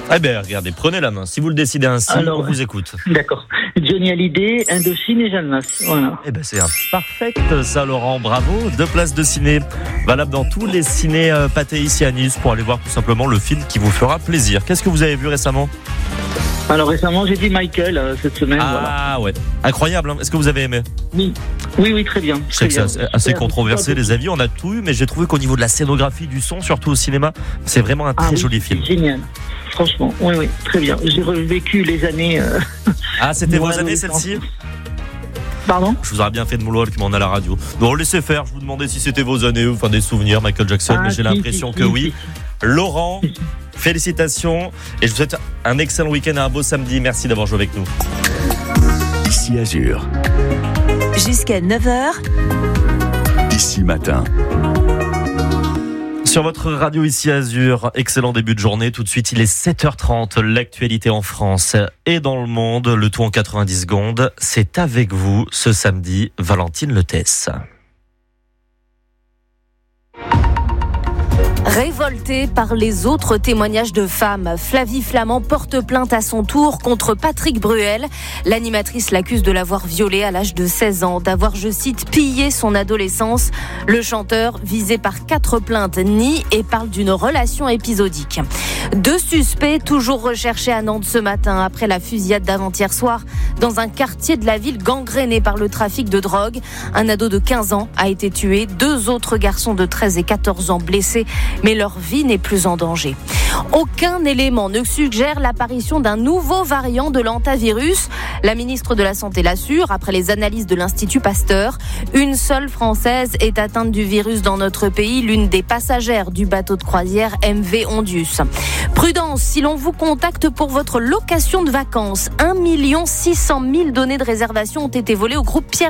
Eh bien, regardez, prenez la main. Si vous le décidez ainsi, on vous écoute. D'accord. Johnny Hallyday, Indochine et Jeanne Masse. Voilà. Eh ben, c'est un parfait, ça, Laurent. Bravo. 2 places de ciné, valables dans tous les ciné Pathé ici à Nice, pour aller voir tout simplement le film qui vous fera plaisir. Qu'est-ce que vous avez vu récemment ? Alors récemment, j'ai dit Michael cette semaine. Ah ouais, incroyable. Hein. Est-ce que vous avez aimé ? Oui, très bien. Je sais que c'est assez controversé, les avis. On a tout eu, mais j'ai trouvé qu'au niveau de la scénographie, du son, surtout au cinéma, c'est vraiment un très joli film. Génial. Franchement, oui, très bien. J'ai revécu les années. Ah, c'était vos années, celle-ci ? Pardon ? Je vous aurais bien fait de Moonwalk à la radio. Non, laissez faire. Je vous demandais si c'était vos années ou des souvenirs, Michael Jackson, mais j'ai l'impression que oui. Laurent, félicitations et je vous souhaite un excellent week-end et un beau samedi. Merci d'avoir joué avec nous. Ici Azur. Jusqu'à 9h. Ici Matin. Sur votre radio ici Azur, excellent début de journée. Tout de suite, il est 7h30. L'actualité en France et dans le monde, le tout en 90 secondes. C'est avec vous ce samedi, Valentine Letesse. Révoltée par les autres témoignages de femmes, Flavie Flament porte plainte à son tour contre Patrick Bruel. L'animatrice l'accuse de l'avoir violée à l'âge de 16 ans, d'avoir, je cite, pillé son adolescence. Le chanteur, visé par 4 plaintes, nie et parle d'une relation épisodique. 2 suspects toujours recherchés à Nantes ce matin après la fusillade d'avant-hier soir dans un quartier de la ville gangréné par le trafic de drogue. Un ado de 15 ans a été tué, 2 autres garçons de 13 et 14 ans blessés, mais leur vie n'est plus en danger. Aucun élément ne suggère l'apparition d'un nouveau variant de l'hantavirus. La ministre de la Santé l'assure après les analyses de l'Institut Pasteur. Une seule Française est atteinte du virus dans notre pays, l'une des passagères du bateau de croisière MV Ondius. Prudence, si l'on vous contacte pour votre location de vacances, 1 600 000 données de réservation ont été volées au groupe Pierre